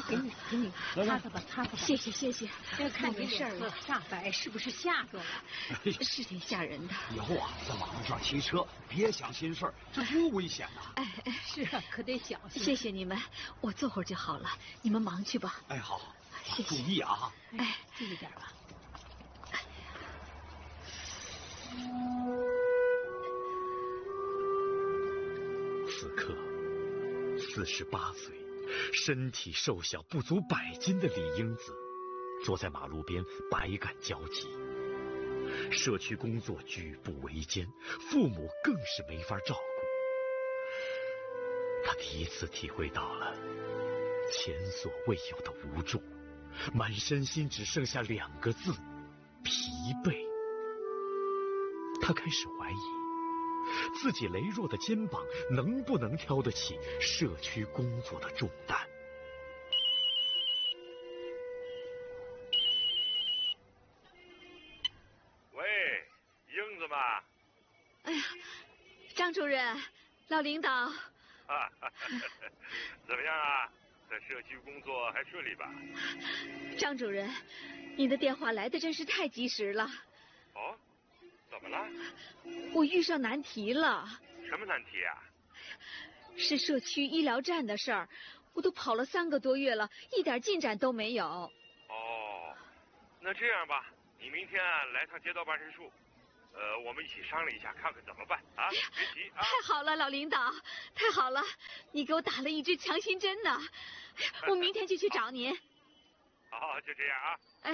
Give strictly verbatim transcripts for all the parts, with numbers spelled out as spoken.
给你，给你擦擦吧，擦擦吧。 谢谢谢谢。 要看你脸色煞白，是不是吓着了？ 是挺吓人的。 以后啊，在马路上骑车别想心事儿，这多危险呐！ 哎哎， 是啊，可得小心。 谢谢你们，我坐会儿就好了，你们忙去吧。 哎，好， 谢谢。 注意啊！ 哎， 注意点吧。 此刻，四十八岁，身体瘦小不足百斤的李英子，坐在马路边，百感交集。社区工作举步维艰，父母更是没法照顾。他第一次体会到了前所未有的无助，满身心只剩下两个字：疲惫。他开始怀疑自己羸弱的肩膀能不能挑得起社区工作的重担。 喂，英子吗？ 哎呀，张主任，老领导。 啊，怎么样啊？在社区工作还顺利吧？ 张主任，您的电话来的真是太及时了。 哦，怎么了？ 我遇上难题了。 什么难题啊？ 是社区医疗站的事儿，我都跑了三个多月了，一点进展都没有。 哦，那这样吧，你明天来趟街道办事处，呃，我们一起商量一下，看看怎么办啊？别急啊！ 太好了，老领导，太好了，你给我打了一支强心针呢。我明天就去找您。 好，就这样啊。 哎。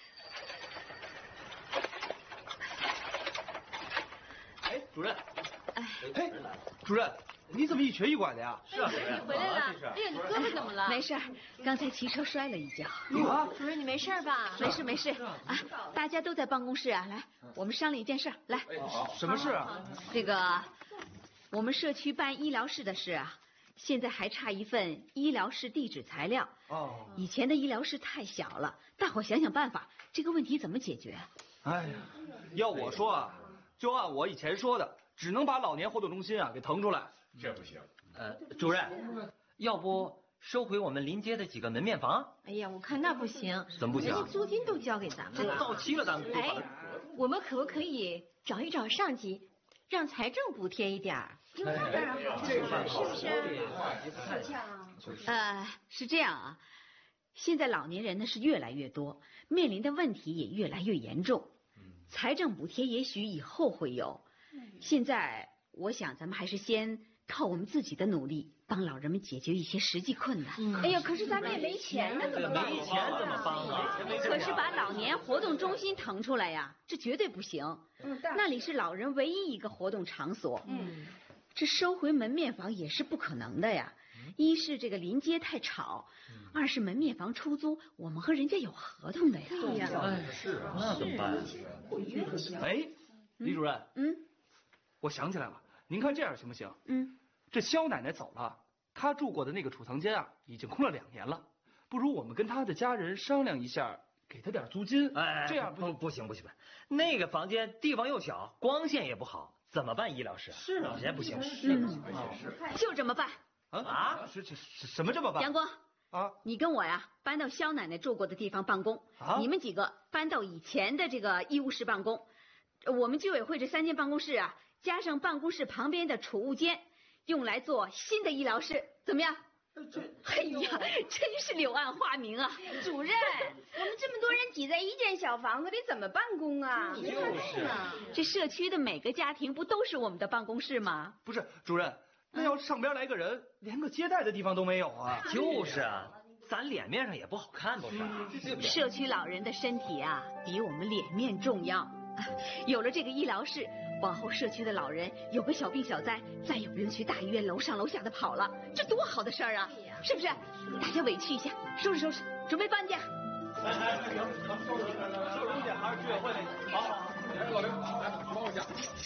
哎，主任。 哎， 嘿，主任，你怎么一瘸一拐的呀？ 是啊，主任，你回来了。哎呀，你胳膊怎么了？ 没事，刚才骑车摔了一跤。 啊，主任，你没事吧？ 没事没事啊，大家都在办公室啊，来，我们商量一件事，来。 什么事啊？ 这个，我们社区办医疗室的事啊，现在还差一份医疗室地址材料。 哦。 以前的医疗室太小了，大伙想想办法，这个问题怎么解决？ 哎呀，要我说啊，就按我以前说的。只能把老年活动中心啊给腾出来， 这不行。 呃，主任，要不收回我们临街的几个门面房？ 哎呀，我看那不行。 怎么不行？ 人家租金都交给咱们了， 到期了，咱们哎，我们可不可以找一找上级，让财政补贴一点儿？当然好，这个是不是？ 呃，是这样啊，现在老年人呢是越来越多，面临的问题也越来越严重。财政补贴也许以后会有。现在我想咱们还是先靠我们自己的努力，帮老人们解决一些实际困难。 嗯、哎呀，可是咱们也没钱呢，怎么办？ 没钱怎么帮啊？ 可是把老年活动中心腾出来呀，这绝对不行。嗯，那里是老人唯一一个活动场所。嗯，这收回门面房也是不可能的呀。一是这个临街太吵，二是门面房出租，我们和人家有合同的呀。 对呀， 哎，是啊，那怎么办？ 哎，李主任， 嗯。 我想起来了，您看这样行不行？ 嗯， 这肖奶奶走了，她住过的那个储藏间啊，已经空了两年了。不如我们跟她的家人商量一下，给她点租金。 哎， 这样不不行不行不行，那个房间地方又小，光线也不好，怎么办医疗室？ 是啊， 也不行。 嗯，就这么办。 啊？是是什么这么办？ 阳光啊， 你跟我呀，搬到肖奶奶住过的地方办公。 啊， 你们几个搬到以前的这个医务室办公。我们居委会这三间办公室啊。加上办公室旁边的储物间，用来做新的医疗室，怎么样？哎呀，真是柳暗花明啊！ 主任，我们这么多人挤在一间小房子里，怎么办公啊？ 就是啊， 这社区的每个家庭不都是我们的办公室吗？ 不是，主任，那要上边来个人，连个接待的地方都没有啊！ 就是啊，咱脸面上也不好看，不是？ 社区老人的身体啊，比我们脸面重要。有了这个医疗室，往后社区的老人有个小病小灾，再也不用去大医院楼上楼下的跑了，这多好的事儿啊！是不是？大家委屈一下，收拾收拾，准备搬家。 哎哎，行，收拾收拾收拾去，还是居委会那个。好，好，来，老刘，来帮我一下。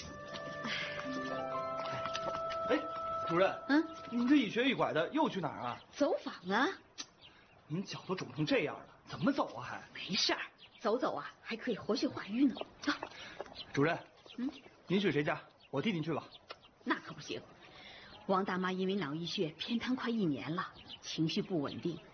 哎，主任， 嗯， 您这一瘸一拐的又去哪儿啊？ 走访啊。 您脚都肿成这样了，怎么走啊？还没事儿。走走啊，还可以活血化瘀呢。走， 主任， 嗯， 您去谁家？我替您去吧。 那可不行，王大妈因为脑溢血偏瘫快一年了，情绪不稳定，